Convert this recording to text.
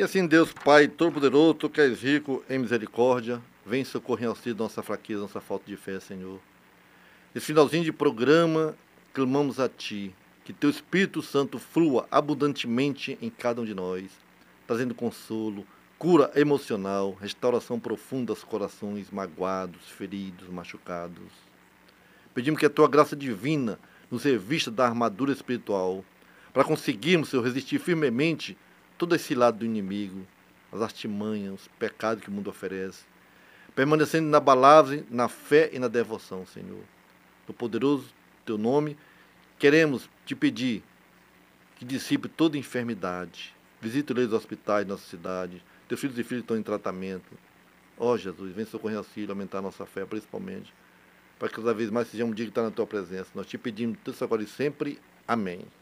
E assim, Deus Pai Todo-Poderoso, Tu que és rico em misericórdia, vem socorrer em auxílio da nossa fraqueza, nossa falta de fé, Senhor. Nesse finalzinho de programa, clamamos a Ti, que Teu Espírito Santo flua abundantemente em cada um de nós, trazendo consolo, cura emocional, restauração profunda aos corações magoados, feridos, machucados. Pedimos que a Tua graça divina nos revista da armadura espiritual, para conseguirmos, Senhor, resistir firmemente todo esse lado do inimigo, as artimanhas, os pecados que o mundo oferece, permanecendo inabalável na fé e na devoção, Senhor. No poderoso Teu nome, queremos Te pedir que dissipe toda enfermidade, visite os hospitais da nossa cidade, Teus filhos e filhas estão em tratamento. Ó Jesus, vem socorrer auxílio, aumentar a nossa fé, principalmente, para que cada vez mais sejamos dignos de estar na Tua presença. Nós Te pedimos tudo isso agora e sempre. Amém.